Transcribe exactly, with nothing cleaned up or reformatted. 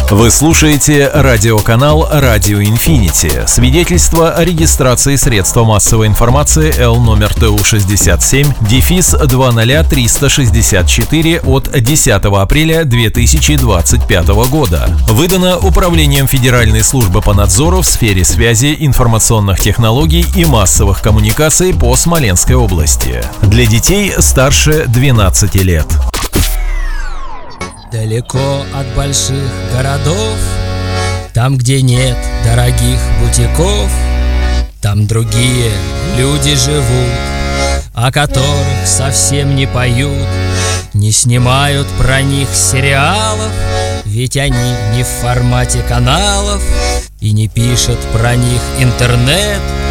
Вы слушаете радиоканал «Радио Инфинити». Свидетельство о регистрации средства массовой информации Л номер Т У шестьдесят семь дефис два ноль триста шестьдесят четыре от десятого апреля две тысячи двадцать пятого года. Выдано Управлением Федеральной службы по надзору в сфере связи, информационных технологий и массовых коммуникаций по Смоленской области. Для детей старше двенадцати лет. Далеко от больших городов, там, где нет дорогих бутиков, там другие люди живут, о которых совсем не поют, не снимают про них сериалов, ведь они не в формате каналов и не пишет про них интернет.